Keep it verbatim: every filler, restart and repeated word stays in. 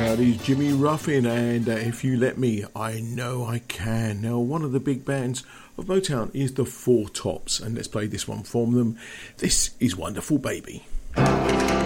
That is Jimmy Ruffin, and uh, If You Let Me, I Know I Can. Now, one of the big bands of Motown is the Four Tops, and let's play this one from them. This is Wonderful Baby.